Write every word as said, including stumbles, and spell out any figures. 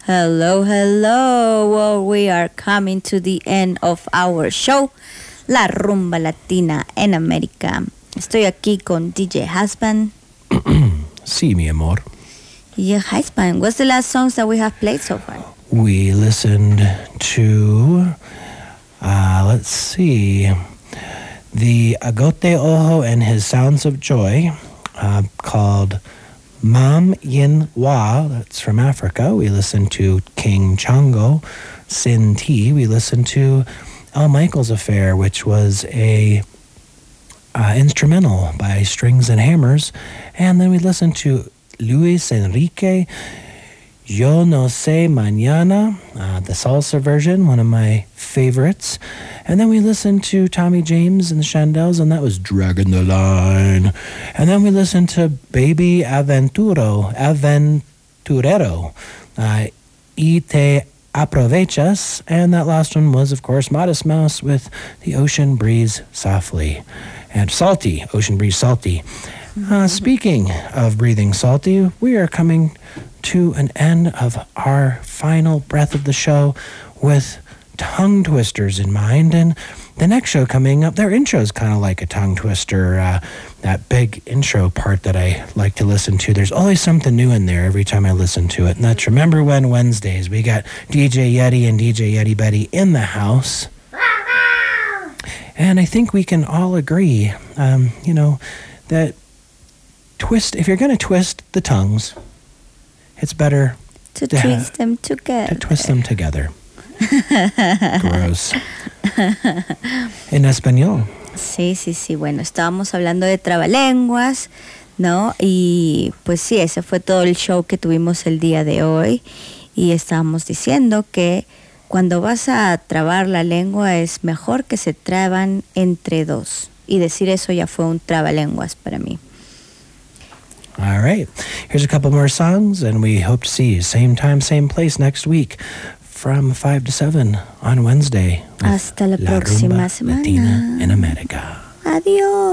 Hello, hello. Well, we are coming to the end of our show, La Rumba Latina en América. Estoy aquí con D J Husband. Sí, mi amor. Yeah, Husband, what's the last songs that we have played so far? We listened to, uh, let's see, the Agote Ojo and his Sounds of Joy, uh, called Mam Yin Wa, that's from Africa. We listened to King Chango, Sin T. We listened to Al Michaels Affair, which was a uh, instrumental by Strings and Hammers. And then we listened to Luis Enrique, Yo No Sé Mañana, uh, the salsa version, one of my favorites. And then we listened to Tommy James and the Shandells, and that was Dragging the Line. And then we listened to Baby Aventuro, Aventurero, uh, Y Te Aprovechas. And that last one was, of course, Modest Mouse with The Ocean Breeze Softly. And Salty, Ocean Breeze Salty. Uh, speaking of breathing salty, we are coming to an end of our final breath of the show with tongue twisters in mind. And the next show coming up, their intro is kind of like a tongue twister, uh, that big intro part that I like to listen to. There's always something new in there every time I listen to it. And that's Remember When Wednesdays. We got D J Yeti and D J Yeti Betty in the house. And I think we can all agree, um, you know, that twist, if you're going to twist the tongues, it's better To, to twist ha- them together. to twist them together. Gross. En español. Sí, sí, sí. Bueno, estábamos hablando de trabalenguas, ¿no? Y pues sí, ese fue todo el show que tuvimos el día de hoy. Y estábamos diciendo que cuando vas a trabar la lengua es mejor que se traban entre dos. Y decir eso ya fue un trabalenguas para mí. All right. Here's a couple more songs, and we hope to see you same time, same place next week from five to seven on Wednesday. Hasta la próxima semana. Latina in America. Adiós.